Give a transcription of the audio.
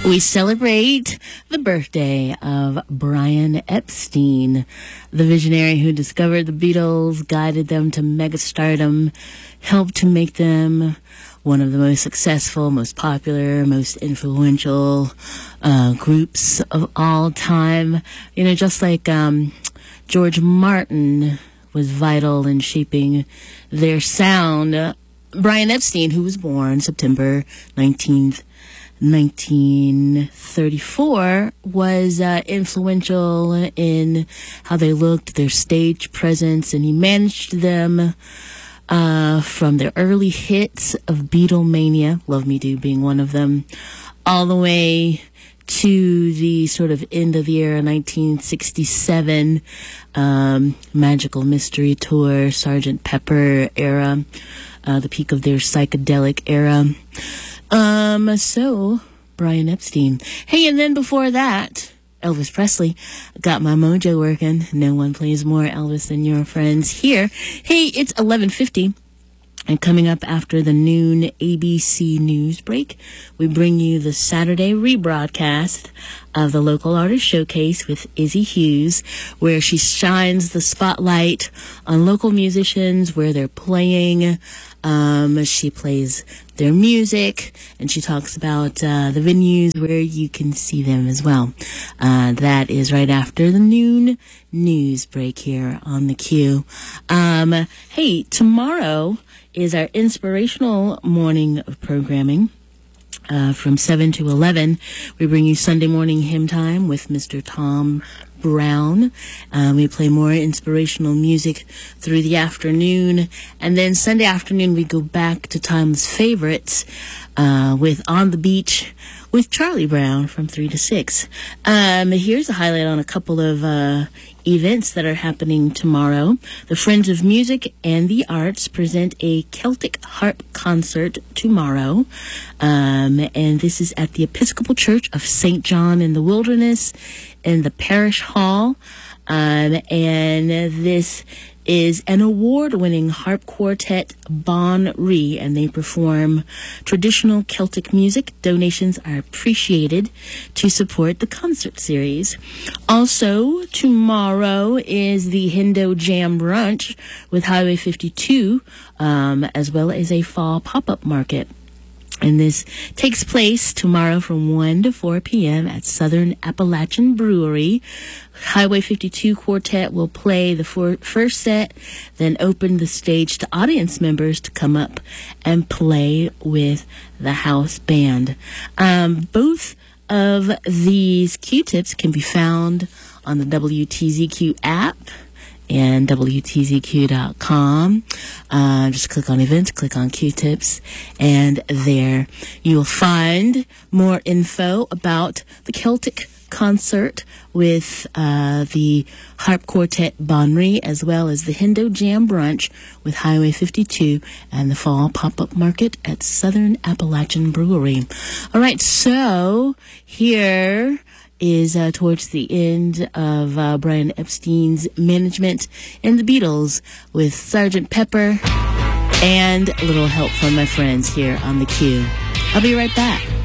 We celebrate the birthday of Brian Epstein, the visionary who discovered the Beatles, guided them to megastardom, helped to make them one of the most successful, most popular, most influential groups of all time. You know, just like George Martin was vital in shaping their sound, Brian Epstein, who was born September 19th, 1934, was influential in how they looked, their stage presence, and he managed them from their early hits of Beatlemania, Love Me Do being one of them, all the way to the sort of end of the era, 1967 Magical Mystery Tour, Sgt. Pepper era, the peak of their psychedelic era. So Brian Epstein. Hey, and then before that, Elvis Presley. Got my mojo working. No one plays more Elvis than your friends here. Hey, it's 11:50. And coming up after the noon ABC News break, we bring you the Saturday rebroadcast of the Local Artist Showcase with Izzy Hughes, where she shines the spotlight on local musicians, where they're playing. She plays their music, and she talks about the venues where you can see them as well. That is right after the noon news break here on the Q. Hey, tomorrow is our inspirational morning of programming. From 7 to 11, we bring you Sunday morning hymn time with Mr. Tom Brown. We play more inspirational music through the afternoon. And then Sunday afternoon, we go back to Timeless Favorites with On the Beach with Charlie Brown from 3 to 6. Here's a highlight on a couple of events that are happening tomorrow. The Friends of Music and the Arts present a Celtic harp concert tomorrow. And this is at the Episcopal Church of St. John in the Wilderness in the Parish Hall. And this is an award-winning harp quartet, Bon Rie, and they perform traditional Celtic music. Donations are appreciated to support the concert series. Also, tomorrow is the Hendo Jam Brunch with Highway 52, as well as a fall pop-up market. And this takes place tomorrow from 1 to 4 p.m. at Southern Appalachian Brewery. Highway 52 Quartet will play the first set, then open the stage to audience members to come up and play with the house band. Both of these Q-tips can be found on the WTZQ app and WTZQ.com. Just click on events, click on Q-tips, and there you will find more info about the Celtic concert with the harp quartet Bon Rie, as well as the Hendo Jam Brunch with Highway 52 and the fall pop-up market at Southern Appalachian Brewery. All right, so here is towards the end of Brian Epstein's management and the Beatles with Sgt. Pepper and a little help from my friends here on the Q. I'll be right back.